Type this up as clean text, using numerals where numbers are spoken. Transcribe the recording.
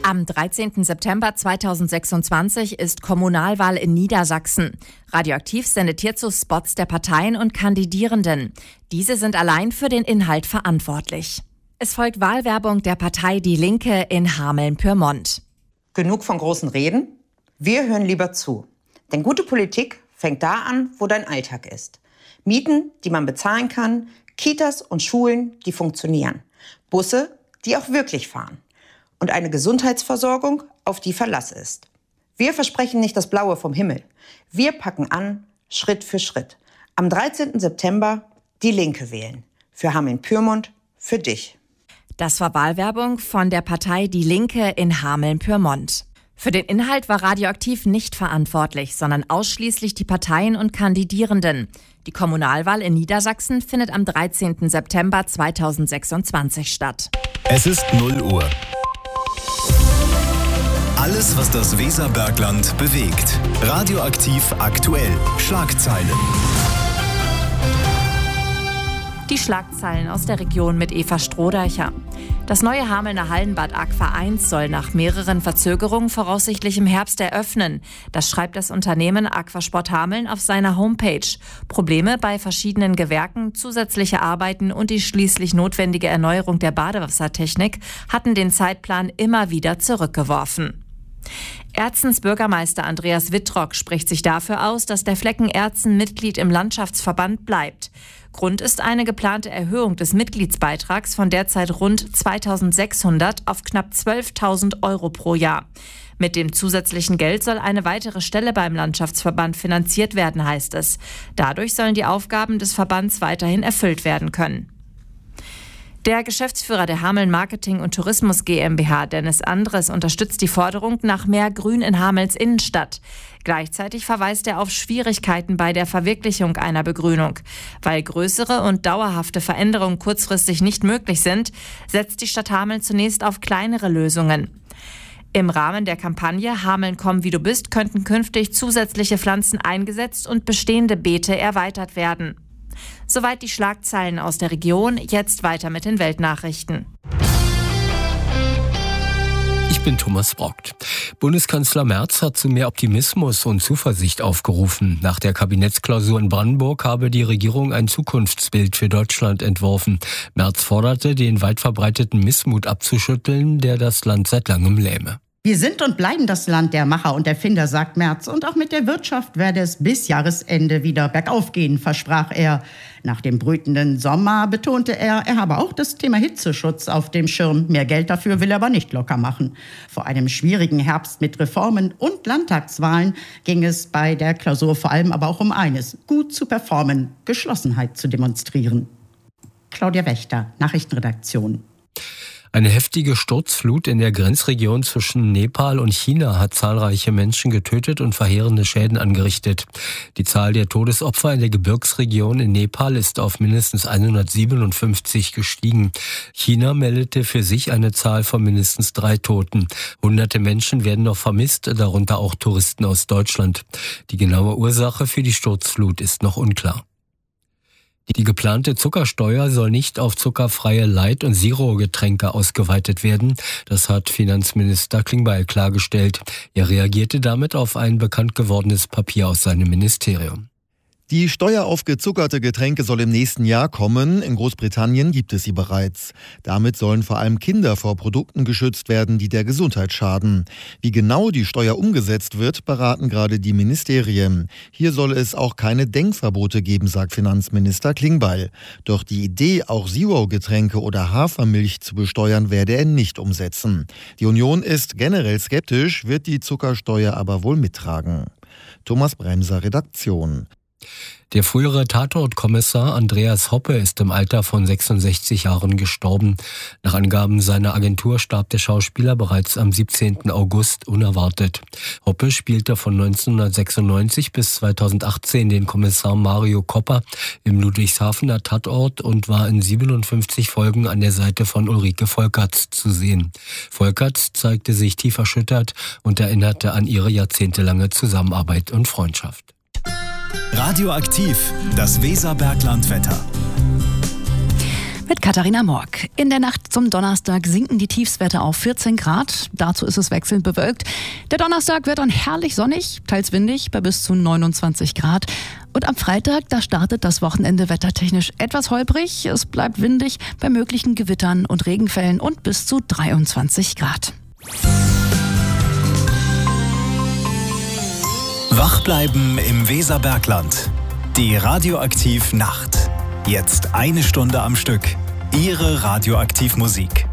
Am 13. September 2026 ist Kommunalwahl in Niedersachsen. Radioaktiv sendet hierzu Spots der Parteien und Kandidierenden. Diese sind allein für den Inhalt verantwortlich. Es folgt Wahlwerbung der Partei Die Linke in Hameln-Pyrmont. Genug von großen Reden? Wir hören lieber zu. Denn gute Politik fängt da an, wo dein Alltag ist. Mieten, die man bezahlen kann, Kitas und Schulen, die funktionieren. Busse, die auch wirklich fahren. Und eine Gesundheitsversorgung, auf die Verlass ist. Wir versprechen nicht das Blaue vom Himmel. Wir packen an, Schritt für Schritt. Am 13. September Die Linke wählen. Für Hameln-Pyrmont, für dich. Das war Wahlwerbung von der Partei Die Linke in Hameln-Pyrmont. Für den Inhalt war Radioaktiv nicht verantwortlich, sondern ausschließlich die Parteien und Kandidierenden. Die Kommunalwahl in Niedersachsen findet am 13. September 2026 statt. Es ist 0 Uhr. Alles, was das Weserbergland bewegt. Radioaktiv aktuell. Schlagzeilen. Die Schlagzeilen aus der Region mit Eva Strohdeicher. Das neue Hamelner Hallenbad Aqua 1 soll nach mehreren Verzögerungen voraussichtlich im Herbst eröffnen. Das schreibt das Unternehmen Aquasport Hameln auf seiner Homepage. Probleme bei verschiedenen Gewerken, zusätzliche Arbeiten und die schließlich notwendige Erneuerung der Badewassertechnik hatten den Zeitplan immer wieder zurückgeworfen. Erzens Bürgermeister Andreas Wittrock spricht sich dafür aus, dass der Flecken Erzen Mitglied im Landschaftsverband bleibt. Grund ist eine geplante Erhöhung des Mitgliedsbeitrags von derzeit rund 2.600 auf knapp 12.000 Euro pro Jahr. Mit dem zusätzlichen Geld soll eine weitere Stelle beim Landschaftsverband finanziert werden, heißt es. Dadurch sollen die Aufgaben des Verbands weiterhin erfüllt werden können. Der Geschäftsführer der Hameln Marketing und Tourismus GmbH, Dennis Andres, unterstützt die Forderung nach mehr Grün in Hamels Innenstadt. Gleichzeitig verweist er auf Schwierigkeiten bei der Verwirklichung einer Begrünung. Weil größere und dauerhafte Veränderungen kurzfristig nicht möglich sind, setzt die Stadt Hameln zunächst auf kleinere Lösungen. Im Rahmen der Kampagne Hameln komm wie du bist könnten künftig zusätzliche Pflanzen eingesetzt und bestehende Beete erweitert werden. Soweit die Schlagzeilen aus der Region, jetzt weiter mit den Weltnachrichten. Ich bin Thomas Brockt. Bundeskanzler Merz hat zu mehr Optimismus und Zuversicht aufgerufen. Nach der Kabinettsklausur in Brandenburg habe die Regierung ein Zukunftsbild für Deutschland entworfen. Merz forderte, den weit verbreiteten Missmut abzuschütteln, der das Land seit langem lähme. Wir sind und bleiben das Land der Macher und Erfinder, sagt Merz. Und auch mit der Wirtschaft werde es bis Jahresende wieder bergauf gehen, versprach er. Nach dem brütenden Sommer betonte er habe auch das Thema Hitzeschutz auf dem Schirm. Mehr Geld dafür will er aber nicht locker machen. Vor einem schwierigen Herbst mit Reformen und Landtagswahlen ging es bei der Klausur vor allem aber auch um eines: gut zu performen, Geschlossenheit zu demonstrieren. Claudia Wächter, Nachrichtenredaktion. Eine heftige Sturzflut in der Grenzregion zwischen Nepal und China hat zahlreiche Menschen getötet und verheerende Schäden angerichtet. Die Zahl der Todesopfer in der Gebirgsregion in Nepal ist auf mindestens 157 gestiegen. China meldete für sich eine Zahl von mindestens 3 Toten. Hunderte Menschen werden noch vermisst, darunter auch Touristen aus Deutschland. Die genaue Ursache für die Sturzflut ist noch unklar. Die geplante Zuckersteuer soll nicht auf zuckerfreie Light- und Zero-Getränke ausgeweitet werden. Das hat Finanzminister Klingbeil klargestellt. Er reagierte damit auf ein bekannt gewordenes Papier aus seinem Ministerium. Die Steuer auf gezuckerte Getränke soll im nächsten Jahr kommen. In Großbritannien gibt es sie bereits. Damit sollen vor allem Kinder vor Produkten geschützt werden, die der Gesundheit schaden. Wie genau die Steuer umgesetzt wird, beraten gerade die Ministerien. Hier soll es auch keine Denkverbote geben, sagt Finanzminister Klingbeil. Doch die Idee, auch Zero-Getränke oder Hafermilch zu besteuern, werde er nicht umsetzen. Die Union ist generell skeptisch, wird die Zuckersteuer aber wohl mittragen. Thomas Bremser, Redaktion. Der frühere Tatortkommissar Andreas Hoppe ist im Alter von 66 Jahren gestorben. Nach Angaben seiner Agentur starb der Schauspieler bereits am 17. August unerwartet. Hoppe spielte von 1996 bis 2018 den Kommissar Mario Kopper im Ludwigshafener Tatort und war in 57 Folgen an der Seite von Ulrike Volkerts zu sehen. Volkerts zeigte sich tief erschüttert und erinnerte an ihre jahrzehntelange Zusammenarbeit und Freundschaft. Radioaktiv, das Weserberglandwetter. Mit Katharina Morg. In der Nacht zum Donnerstag sinken die Tiefstwerte auf 14 Grad. Dazu ist es wechselnd bewölkt. Der Donnerstag wird dann herrlich sonnig, teils windig bei bis zu 29 Grad. Und am Freitag, da startet das Wochenende wettertechnisch etwas holprig. Es bleibt windig bei möglichen Gewittern und Regenfällen und bis zu 23 Grad. Wach bleiben im Weserbergland. Die Radioaktiv Nacht. Jetzt 1 Stunde am Stück. Ihre Radioaktivmusik.